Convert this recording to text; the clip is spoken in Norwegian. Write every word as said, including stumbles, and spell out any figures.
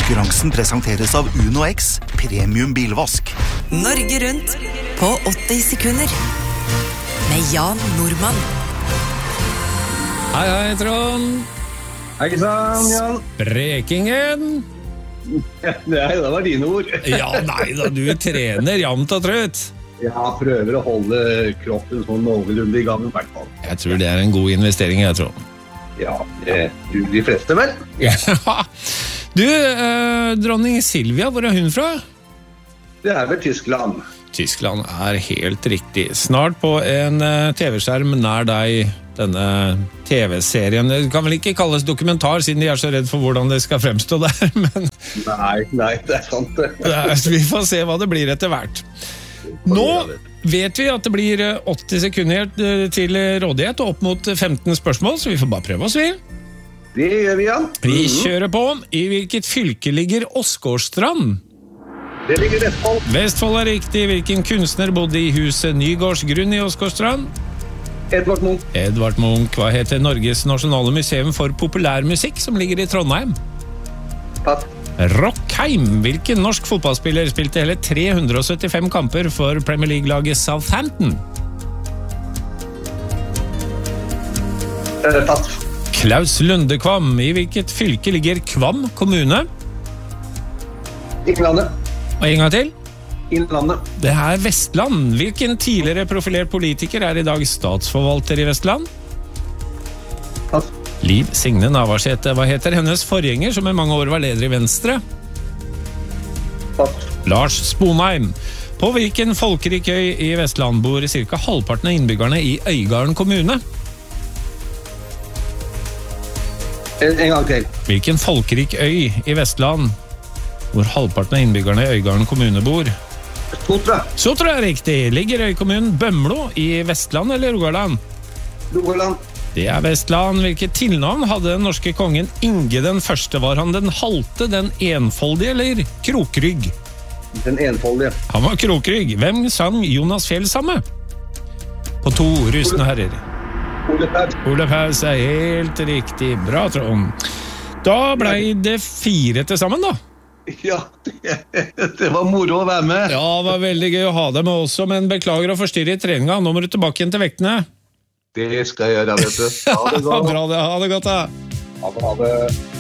Konkurransen presenteres av Uno X, premium bilvask. Norge rundt på åtti sekunder. Med Jan Normann. Hei, hei, Trond. Hei sann, Jan. Brekingen. Nei, det var dine ord. Ja, nei da, du trener jamt og trøtt. Jeg prøver å holde kroppen sånn noenlunde i gang i hvert fall. Jeg tror det er en god investering, jeg tror. Ja, det tror de fleste vel. Ja. Du, eh, dronning Silvia, hvor er hun fra? Det er vel Tyskland. Tyskland er helt riktig. Snart på en eh, tv-skjerm nær deg, denne tv-serien. Det kan vel ikke kalles dokumentar, siden de er så redd for hvordan det skal fremstå der, men... Nei, nei, det er sant det. Vi får se hva det blir etter hvert. Nå vet vi at det blir åtti sekunder til rådighet og opp mot femten spørsmål, så vi får bare prøve oss, vi. Det gjør vi, Jan. Vi kjører på. I hvilket fylke ligger Åsgårdstrand? Det ligger Vestfold. Vestfold er riktig. Hvilken kunstner bodde i huset Nygårdsgrunn i Åsgårdstrand? Edvard Munch. Edvard Munch. Hva heter Norges nasjonale museum for populærmusikk som ligger i Trondheim? Pass. Rockheim. Hvilken norsk fotballspiller spilte hele tre hundre og syttifem kamper for Premier League-laget Southampton? Eh, pass. Klaus Lundekvam. I hvilket fylke ligger Kvam kommune? Innlandet. Og en gang til. Innlandet. Det er Vestland. Hvilken tidligere profilert politiker er i dag statsforvalter i Vestland? Pass. Liv Signe Navarsete. Hva heter hennes forgjenger som i mange år var leder i Venstre? Pass. Lars Sponheim. På hvilken folkerik øy i Vestland bor cirka halvparten av innbyggerne i Øygarden kommune? En, en gang til. Hvilken folkerik øy i Vestland hvor halvparten av innbyggerne i Øygarden kommune bor? Sotra. Sotra er riktig. Ligger øykommunen Bømlo i Vestland eller Rogaland? Rogaland. Det er Vestland. Hvilket tilnavn hadde den norske kongen Inge den første? Var han den halte, den enfoldige eller krokrygg? Den enfoldige. Han var krokrygg. Hvem sang Jonas Fjell sammen? På to rustne herrer. Ole Paus. Ole Paus er helt riktig. Bra, Trond. Da ble det fire til sammen, da. Ja, det, det var moro å være med. Ja, det var veldig gøy å ha deg med også, men beklager å forstyrre i treninga. Nå må du tilbake igjen til vektene. Det skal jeg gjøre, vet du. Ha det godt. Bra det, ha det godt da. Ha det, ha det.